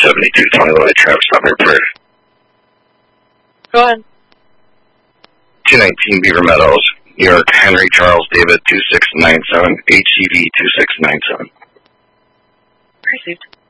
7220 Lloyd, Travis, stop report. Go ahead. 219 Beaver Meadows, New York, Henry Charles David 2697, HCV 2697. Received.